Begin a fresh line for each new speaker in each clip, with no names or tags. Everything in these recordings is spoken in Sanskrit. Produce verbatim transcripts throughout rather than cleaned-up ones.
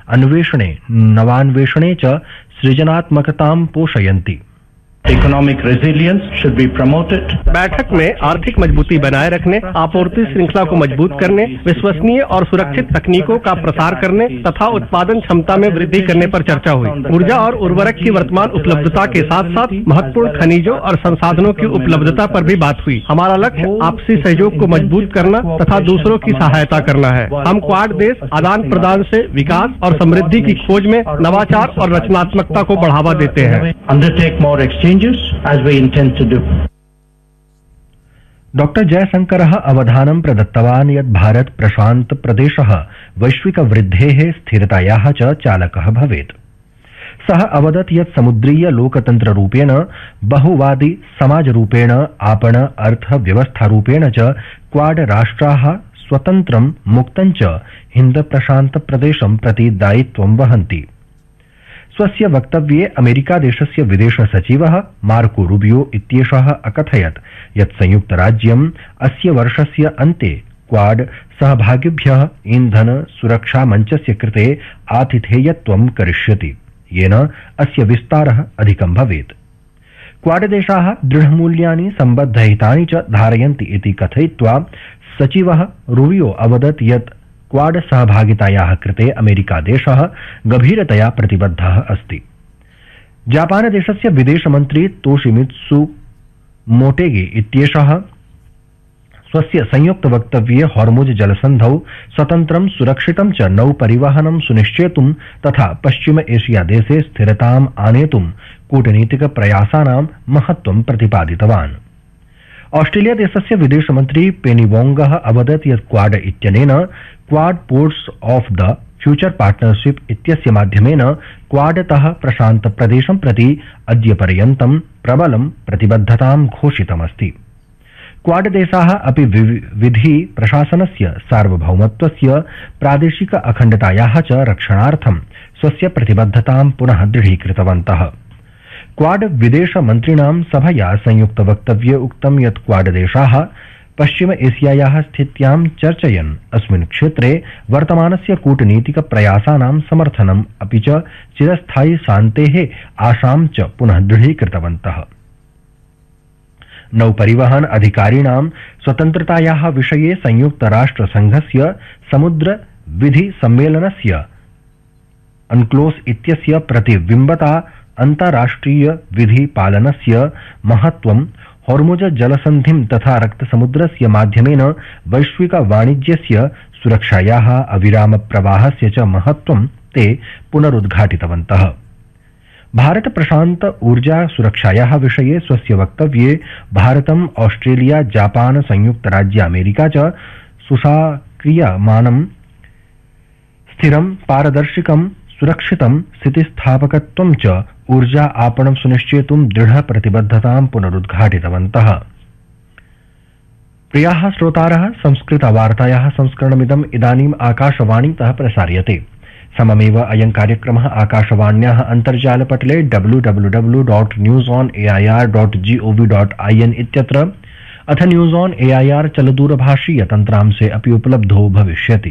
अन्वेषणे नवान्वेषणे च सृजनात्मकतां पोषयन्ति।
Economic resilience should be promoted.
बैठक में आर्थिक मजबूती बनाए रखने, आपूर्ति श्रृंखला को मजबूत करने, विश्वसनीय और सुरक्षित तकनीकों का प्रसार करने तथा उत्पादन क्षमता में वृद्धि करने पर चर्चा हुई। ऊर्जा और उर्वरक की वर्तमान उपलब्धता के साथ साथ महत्वपूर्ण खनिजों और संसाधनों की उपलब्धता पर भी बात हुई। हमारा लक्ष्य आपसी सहयोग को मजबूत करना तथा दूसरों की सहायता करना है। हम क्वाड देश आदान प्रदान से विकास और समृद्धि की खोज में नवाचार और रचनात्मकता को बढ़ावा देते हैं।
Undertake more exchanges as we intend to do.
Doctor जयशंकरः अवधानं प्रदत्तवान् यत् भारत प्रशांत प्रदेशः वैश्विक वृद्धेः स्थिरतायाः च चालकः भवेत्। सः अवदत् यत् समुद्रीय लोकतन्त्ररूपेण बहुवादी समाजरूपेण आपण अर्थव्यवस्थारूपेण च क्वाड राष्ट्राः स्वतन्त्रं मुक्तं च हिन्द प्रशांत प्रदेशं प्रति दायित्वं वहन्ति। स्वस्य वक्तव्ये अमेरिकादेशस्य विदेश सचिवः मार्को रूबियो इत्येषः अकथयत् यत् संयुक्तराज्यम् अस्य वर्षस्य अन्ते क्वाड सहभागिभ्यः ईन्धन सुरक्षा मञ्चस्य कृते आतिथेयत्वं करिष्यति, येन अस्य विस्तारः अधिकं भवेत्। क्वाड देशाः दृढमूल्यानि सम्बद्धहितानि च धारयन्ति इति कथयित्वा सचिवः रूबियो अवदत् यत् क्वाड सहभागितायाः कृते अमेरिकादेशः गभीरतया प्रतिबद्धः अस्ति। जापानदेशस्य विदेशमन्त्री तोशिमित्सु मोटेगी इत्येषः स्वस्य संयुक्तवक्तव्ये हॉर्मुज जलसन्धौ स्वतन्त्रं सुरक्षितं च नौपरिवहनं सुनिश्चेतुं तथा पश्चिम एशिया देशे स्थिरताम् आनेतुं कूटनीतिकप्रयासानां महत्त्वं प्रतिपादितवान्। ऑस्ट्रेलिया देशस्य विदेशमन्त्री पेनी वोंगः अवदत् यत् क्वाड इत्यनेन quad ports of the future partnership इत्यस्य माध्यमेन क्वाडतः प्रशांत प्रदेशं प्रति अद्यपर्यन्तं प्रबलं प्रतिबद्धतां घोषितमस्ति। क्वाड देशाः अपि विधि प्रशासनस्य सार्वभौमत्वस्य प्रादेशिक अखण्डतायाः च रक्षणार्थं स्वस्य प्रतिबद्धतां पुनः दृढीकृतवन्तः। क्वाड विदेश मन्त्रिणां सभया संयुक्त वक्तव्ये उक्तं यत् क्वाड देशाः पश्चिम एशियायाः स्थित्यां चर्चयन् अस्मिन् क्षेत्रे वर्तमानस्य कूटनीतिक प्रयासानां समर्थनम् अपि च चिरस्थायी शान्तेः आशां च पुनः दृढीकृतवन्तः। नौपरिवहन अधिकारिणां स्वतन्त्रतायाः विषये संयुक्त राष्ट्र संघस्य समुद्र विधि सम्मेलनस्य अनक्लोस इत्यस्य प्रतिबिम्बता अन्ताराष्ट्रिय विधि पालनस्य महत्त्वं, हॉर्मुज जलसन्धिं तथा रक्तसमुद्रस्य माध्यमेन वैश्विक वाणिज्यस्य सुरक्षायाः अविराम प्रवाहस्य च महत्त्वं ते पुनरुद्घाटितवन्तः। भारत प्रशांत ऊर्जा सुरक्षायाः विषये स्वस्य वक्तव्ये भारतम्, ऑस्ट्रेलिया, जापान, संयुक्त राज्य अमेरिका च सुसक्रियमानं स्थिरं पारदर्शिकं सुरक्षितं स्थितिस्थापकत्वं च ऊर्जा आपणं सुनिश्चेतुं दृढ़ प्रतिबद्धतां पुनरुद्घाटितवन्तः। प्रियाः श्रोतारः, संस्कृतवार्तायाः संस्करणमिदम् इदानीम् आकाशवाणीतः प्रसार्यते। सममेव अयं कार्यक्रमः आकाशवाण्याः अन्तर्जालपटले W W W dot news on A I R dot G O V dot I N इत्यत्र अथ news on A I R चलदूरभाषीय तन्त्रांशे अपि उपलब्धो भविष्यति।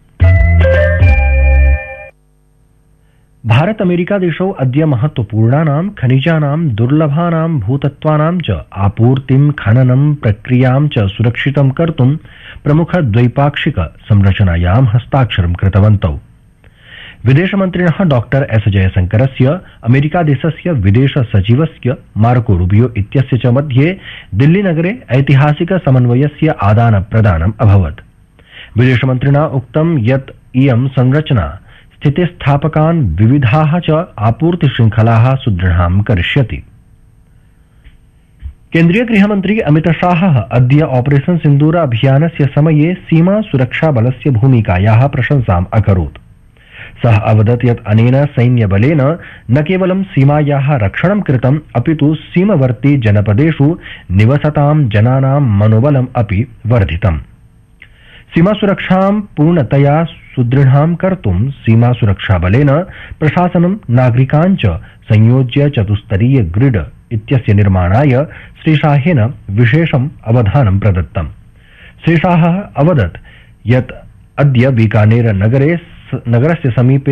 भारत अमेरिका देशौ अद्य महत्वपूर्णानां खनिजानां दुर्लभानां भूतत्वानां च आपूर्तिं खननं प्रक्रियां च सुरक्षितं कर्तुं प्रमुख द्वैपाक्षिक संरचनायां हस्ताक्षरं कृतवन्तौ। विदेशमन्त्रिणः डॉक्टर एस जयशंकरस्य अमेरिका देशस्य विदेश सचिवस्य मार्को रूबियो इत्यस्य च मध्ये दिल्लीनगरे ऐतिहासिक समन्वयस्य आदान प्रदानम् अभवत्। विदेशमन्त्रिणा उक्तं यत् इयं संरचना स्थितिस्थापकान् विविधाः च आपूर्तिशृङ्खलाः सुदृढां करिष्यति। केन्द्रीय गृहमन्त्री अमित शाहः अद्य ऑपरेशन सिन्दूर अभियानस्य समये सीमा सुरक्षा बलस्य भूमिकायाः प्रशंसाम् अकरोत्। सः अवदत् यत् अनेन सैन्यबलेन न केवलं सीमायाः रक्षणं कृतम् अपितु सीमवर्ती जनपदेषु निवसतां जनानां मनोबलम् अपि वर्धितम्। सीमासुरक्षां पूर्णतया सुदृढां कर्तुं सीमासुरक्षाबलेन प्रशासनं नागरिकान् च संयोज्य चतुस्तरीय ग्रिड इत्यस्य निर्माणाय श्रीशाहेन विशेषम् अवधानं प्रदत्तम्। श्रीशाहः अवदत् यत् अद्य बीकानेर नगरे नगरस्य समीपे